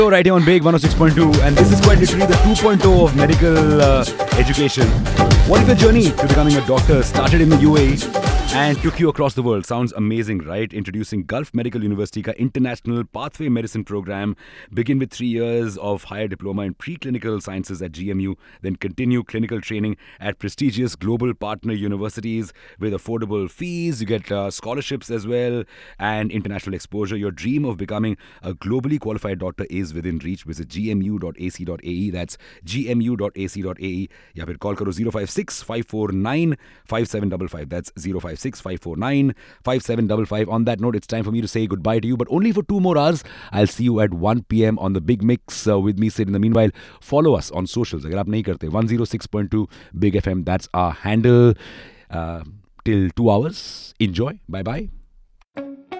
Right here on Big 106.2, and this is quite literally the 2.0 of medical education. What if your journey to becoming a doctor started in the UAE and took you across the world? Sounds amazing, right? Introducing Gulf Medical University ka International Pathway Medicine program. Begin with 3 years of higher diploma in preclinical sciences at GMU, then continue clinical training at prestigious global partner universities with affordable fees. You get scholarships as well and international exposure. Your dream of becoming a globally qualified doctor is within reach. Visit gmu.ac.ae. That's gmu.ac.ae. या फिर call करो 056-549-5755. That's 056-549-5755. On that note, it's time for me to say goodbye to you, but only for 2 more hours. I'll see you at 1 p.m. on the Big Mix with me, Sid. In the meanwhile, follow us on socials. अगर आप नहीं करते, 106.2 Big FM. That's our handle. Till 2 hours. Enjoy. Bye-bye.